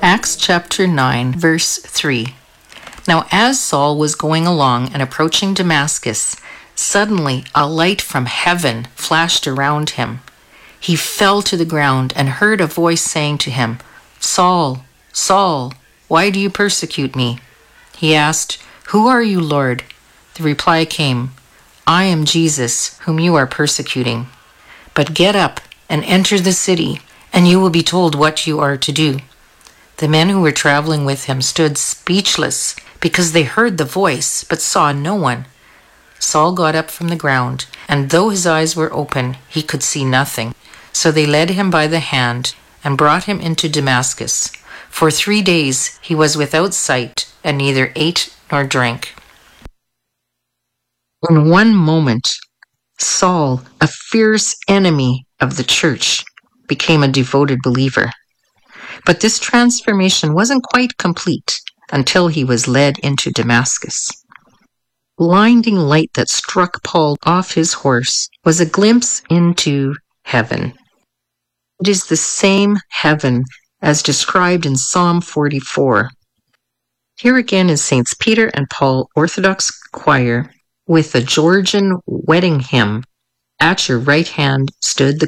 Acts chapter 9, verse 3. Now as Saul was going along and approaching Damascus, suddenly a light from heaven flashed around him. He fell to the ground and heard a voice saying to him, "Saul, Saul, why do you persecute me?" He asked, "Who are you, Lord?" The reply came, "I am Jesus, whom you are persecuting. But get up and enter the city, and you will be told what you are to do." The men who were traveling with him stood speechless because they heard the voice but saw no one. Saul got up from the ground, and though his eyes were open, he could see nothing. So they led him by the hand and brought him into Damascus. For 3 days he was without sight and neither ate nor drank. In one moment, Saul, a fierce enemy of the church, became a devoted believer. But this transformation wasn't quite complete until he was led into Damascus. Blinding light that struck Paul off his horse was a glimpse into heaven. It is the same heaven as described in Psalm 44. Here again is Saints Peter and Paul Orthodox Choir with the Georgian wedding hymn, "At your right hand stood the